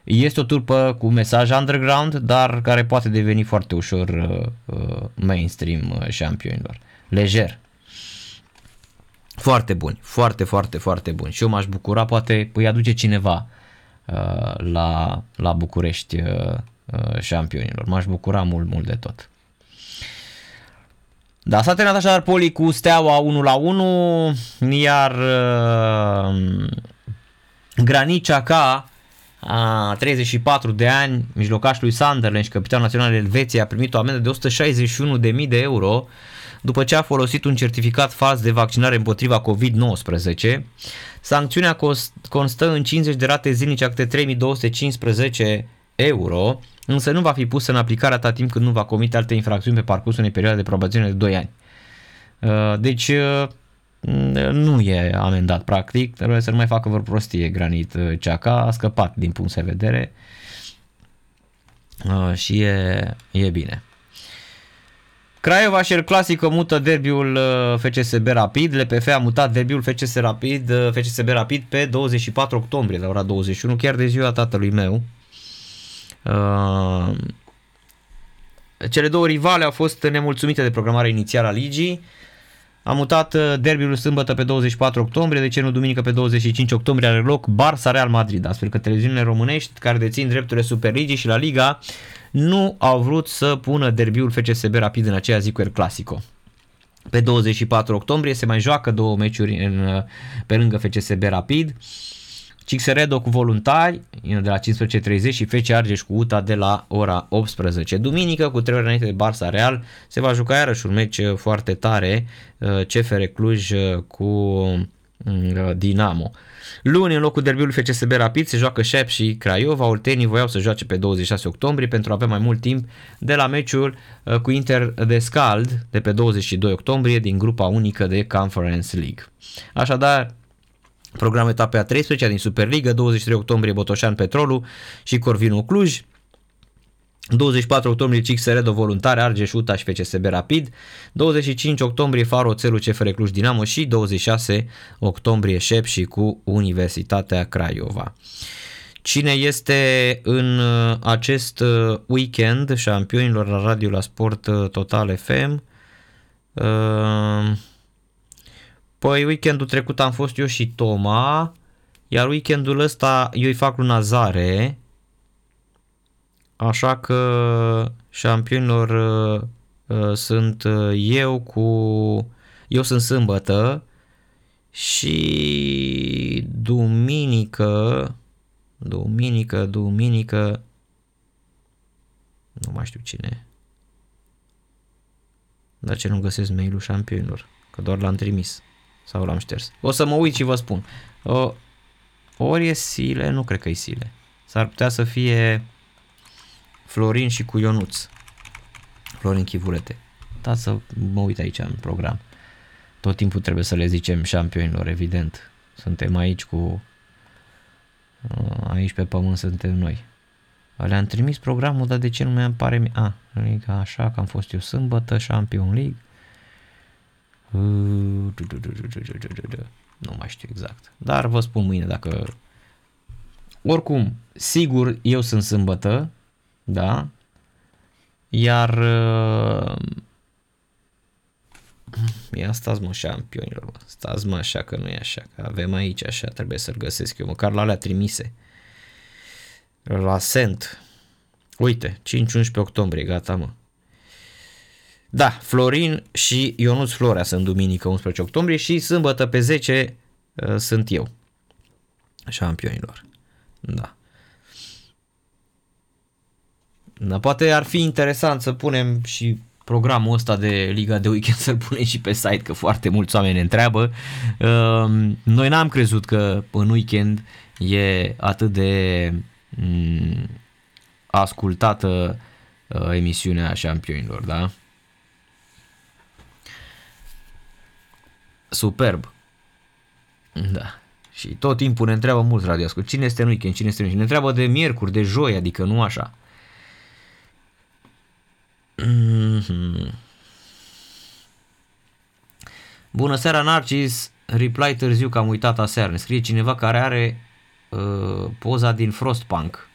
Este o tulpă cu mesaj underground, dar care poate deveni foarte ușor mainstream șampionilor. Lejer. Foarte buni, foarte buni. Și eu m-aș bucura, poate îi aduce cineva la București șampionilor. M-aș bucura mult de tot. Da, s-a terminat așadar Poli cu Steaua 1-1, iar Granit Xhaka, 34 de ani, mijlocașul lui Sunderland și capitanul național Elveției, a primit o amendă de 161.000 de euro după ce a folosit un certificat fals de vaccinare împotriva COVID-19. Sancțiunea constă în 50 de rate zilnice câte 3.215 euro, însă nu va fi pusă în aplicare atâta timp cât nu va comite alte infracțiuni pe parcursul unei perioade de probațiune de 2 ani. Deci nu e amendat practic, trebuie să nu mai facă vreo prostie Granit Xhaka, a scăpat din punct de vedere și e bine. Craiova și El Clasico mută derbiul FCSB Rapid. LPF a mutat derbiul FCSB Rapid pe 24 octombrie la ora 21, chiar de ziua tatălui meu. Cele două rivale au fost nemulțumite de programarea inițială a ligii. A mutat derbiul sâmbătă pe 24 octombrie, de ce nu duminică pe 25 octombrie are loc Barça Real Madrid, astfel că televiziunile românești care dețin drepturile Superligii și la Liga nu au vrut să pună derbiul FCSB Rapid în aceea zi cu El Clasico. Pe 24 octombrie se mai joacă două meciuri pe lângă FCSB Rapid, Cixeredo cu Voluntari de la 15:30 și FC Argeș cu UTA de la ora 18. Duminică, cu 3 ore înainte de Barça Real, se va juca iarăși un meci foarte tare, CFR Cluj cu Dinamo. Luni, în locul derbiului FCSB Rapid, se joacă Șep și Craiova. Oltenii voiau să joace pe 26 octombrie pentru a avea mai mult timp de la meciul cu Inter de Scald de pe 22 octombrie din grupa unică de Conference League. Așadar, programul etapei a 13 din Superliga, 23 octombrie Botoșan Petrolul și Corvinu Cluj, 24 octombrie Cixeredo Voluntari, Argeș, UTA și FCSB Rapid, 25 octombrie Faro Oțelul, CFR Cluj Dinamo și 26 octombrie Șep și cu Universitatea Craiova. Cine este în acest weekend șampionilor la radio la Sport Total FM? Păi weekendul trecut am fost eu și Toma, iar weekendul ăsta eu îi fac lui Nazare, așa că șampionilor sunt eu sunt sâmbătă și duminică, nu mai știu cine, dar ce nu găsesc mail-ul șampionilor, că doar l-am trimis. Sau l-am șters. O să mă uit și vă spun. Ori e Sile, nu cred că e Sile. S-ar putea să fie Florin și cu Ionuț. Florin Chivulete. Da, să mă uit aici în program. Tot timpul trebuie să le zicem șampionilor, evident. Suntem aici aici pe pământ suntem noi. Le-am trimis programul, dar de ce nu mi-am pare... așa că am fost eu sâmbătă, Champions League. Nu mai știu exact, dar vă spun mâine dacă... Oricum, sigur eu sunt sâmbătă, da, iar ia stați mă șampionilor, stați mă așa că nu e așa, că avem aici așa, trebuie să-l găsesc eu, măcar la alea trimise la Sent, uite, 5-11 octombrie, gata mă. Da, Florin și Ionuț Florea sunt duminică 11 octombrie și sâmbătă pe 10 sunt eu, șampionilor. Da. Da, poate ar fi interesant să punem și programul ăsta de Liga de Weekend, să-l punem și pe site, că foarte mulți oameni ne întreabă. Noi n-am crezut că în weekend e atât de ascultată emisiunea șampionilor, da? Superb. Da. Și tot timpul ne întreabă mulți radioascult, cine este în weekend, cine este în weekend. Ne întreabă de miercuri, de joi, adică nu așa. Bună seara, Narcis. Reply târziu că am uitat aseară. Ne scrie cineva care are poza din Frostpunk.